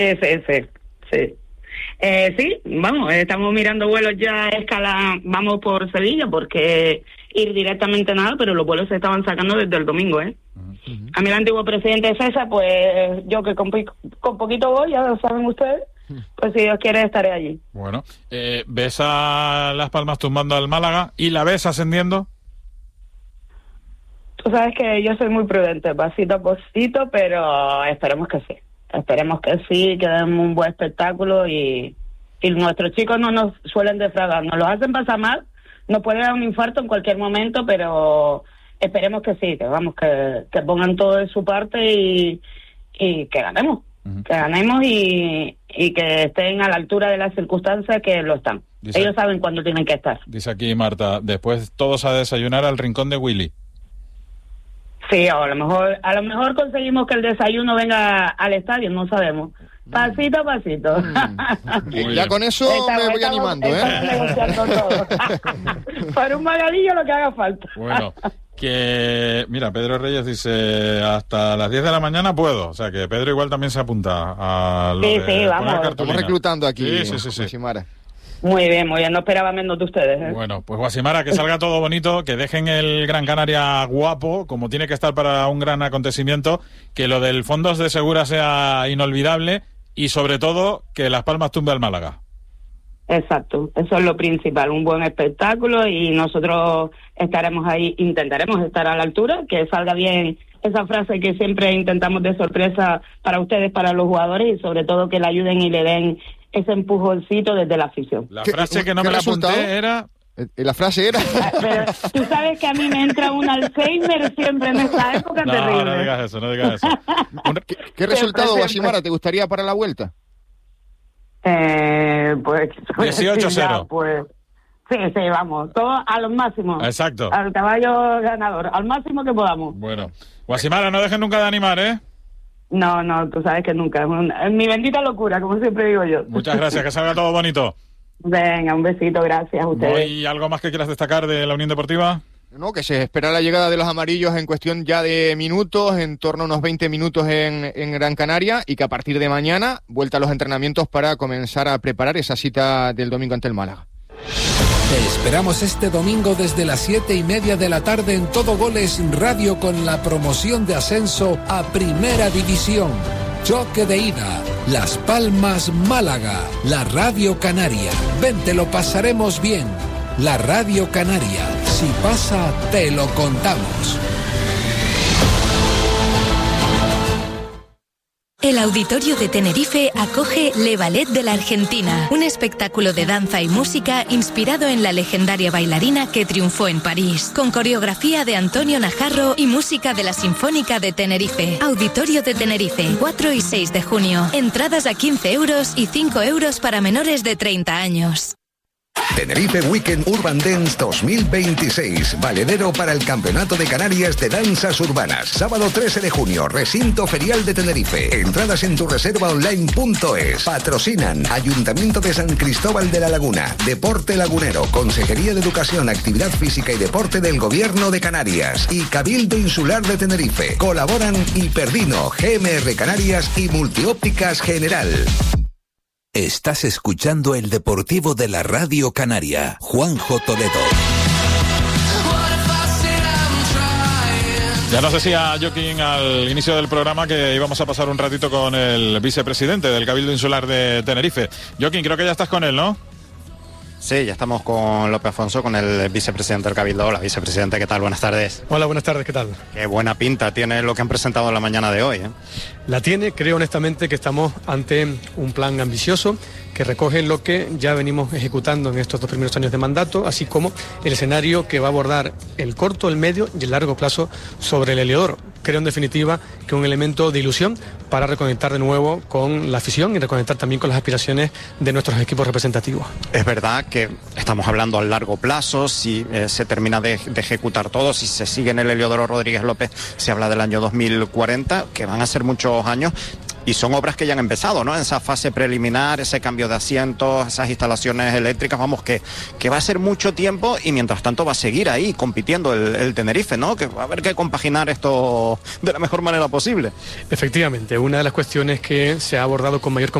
Sí. Sí, vamos, estamos mirando vuelos ya a escala, vamos por Sevilla, porque ir directamente nada, pero los vuelos se estaban sacando desde el domingo, ¿eh? Uh-huh. A mí el antiguo presidente César, pues yo que con poquito voy, ya lo saben ustedes, pues si Dios quiere estaré allí. Bueno, ¿ves a Las Palmas tumbando al Málaga y la ves ascendiendo? Tú sabes que yo soy muy prudente, pasito a pasito, pero esperemos que sí. Esperemos que sí, que den un buen espectáculo y nuestros chicos no nos suelen defraudar, nos lo hacen pasar mal, nos puede dar un infarto en cualquier momento, pero esperemos que sí, que vamos, que pongan todo de su parte y que ganemos, que ganemos y que estén a la altura de las circunstancias que lo están. Ellos saben cuándo tienen que estar. Dice aquí Marta, después todos a desayunar al rincón de Willy. Sí, a lo mejor conseguimos que el desayuno venga al estadio, no sabemos. Pasito a pasito. Ya con eso me voy animando, negociando todo. Para un magadillo lo que haga falta. Bueno, que mira, Pedro Reyes dice hasta las 10 de la mañana puedo, o sea que Pedro igual también se apunta a lo de vamos. Estamos reclutando aquí. Sí. Muy bien, no esperaba menos de ustedes, ¿eh? Bueno, pues Guasimara, que salga todo bonito, que dejen el Gran Canaria guapo, como tiene que estar para un gran acontecimiento, que lo del Fondos de Segura sea inolvidable y sobre todo que Las Palmas tumbe al Málaga. Exacto, eso es lo principal, un buen espectáculo y nosotros estaremos ahí, intentaremos estar a la altura, que salga bien esa frase que siempre intentamos de sorpresa para ustedes, para los jugadores y sobre todo que le ayuden y le den ese empujoncito desde la afición. La frase que no me la apunté era... La frase era... Pero tú sabes que a mí me entra un Alzheimer siempre en esta época terrible. No digas eso. ¿Qué resultado, Guasimara, te gustaría para la vuelta? Pues... 18-0. Pues... Sí, vamos, todo a lo máximo. Exacto. Al caballo ganador, al máximo que podamos. Bueno, Guasimara, no dejes nunca de animar, ¿eh? No, tú sabes que nunca. Es mi bendita locura, como siempre digo yo. Muchas gracias, que salga todo bonito. Venga, un besito, gracias a ustedes. ¿Y algo más que quieras destacar de la Unión Deportiva? No, que se espera la llegada de los amarillos en cuestión ya de minutos, en torno a unos 20 minutos en Gran Canaria, y que a partir de mañana, vuelta a los entrenamientos para comenzar a preparar esa cita del domingo ante el Málaga. Te esperamos este domingo desde las 7:30 de la tarde en Todo Goles Radio con la promoción de ascenso a Primera División. Choque de ida, Las Palmas, Málaga, la Radio Canaria. Ven, te lo pasaremos bien. La Radio Canaria, si pasa, te lo contamos. El Auditorio de Tenerife acoge Le Ballet de la Argentina, un espectáculo de danza y música inspirado en la legendaria bailarina que triunfó en París, con coreografía de Antonio Najarro y música de la Sinfónica de Tenerife. Auditorio de Tenerife, 4 y 6 de junio. Entradas a 15 euros y 5 euros para menores de 30 años. Tenerife Weekend Urban Dance 2026, valedero para el Campeonato de Canarias de Danzas Urbanas. Sábado 13 de junio, Recinto Ferial de Tenerife. Entradas en tureservaonline.es. Patrocinan Ayuntamiento de San Cristóbal de la Laguna, Deporte Lagunero, Consejería de Educación, Actividad Física y Deporte del Gobierno de Canarias y Cabildo Insular de Tenerife. Colaboran Hiperdino, GMR Canarias y Multiópticas General. Estás escuchando el Deportivo de la Radio Canaria. Juanjo Toledo. Ya nos decía Joaquín al inicio del programa que íbamos a pasar un ratito con el vicepresidente del Cabildo Insular de Tenerife. Joaquín, creo que ya estás con él, ¿no? Sí, ya estamos con López Afonso, con el vicepresidente del Cabildo. Hola, vicepresidente, ¿qué tal? Buenas tardes. Hola, buenas tardes, ¿qué tal? Qué buena pinta tiene lo que han presentado en la mañana de hoy, ¿eh? La tiene, creo honestamente que estamos ante un plan ambicioso que recoge lo que ya venimos ejecutando en estos 2 primeros años de mandato, así como el escenario que va a abordar el corto, el medio y el largo plazo sobre el Heliodoro. Creo en definitiva que un elemento de ilusión para reconectar de nuevo con la afición y reconectar también con las aspiraciones de nuestros equipos representativos. Es verdad que estamos hablando a largo plazo, si se termina de ejecutar todo, si se sigue en el Heliodoro Rodríguez López, se habla del año 2040, que van a ser muchos años. y son obras que ya han empezado, ¿no? En esa fase preliminar, ese cambio de asientos, esas instalaciones eléctricas, vamos, que va a ser mucho tiempo y mientras tanto va a seguir ahí compitiendo el Tenerife, ¿no? Que va a haber que compaginar esto de la mejor manera posible. Efectivamente, una de las cuestiones que se ha abordado con mayor